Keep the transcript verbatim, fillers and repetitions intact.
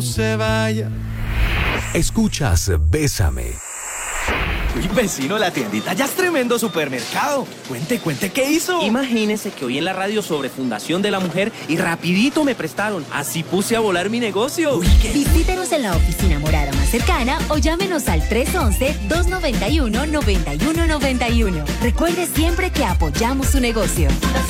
se vaya. Escuchas Bésame. Uy, vecino, la tiendita ya es tremendo supermercado. Cuente, cuente, ¿qué hizo? Imagínese que oí en la radio sobre Fundación de la Mujer y rapidito me prestaron. Así puse a volar mi negocio. Uy, ¿qué? Visítenos en la oficina morada más cercana o llámenos al tres once, dos noventa y uno, noventa y uno noventa y uno. Recuerde siempre que apoyamos su negocio.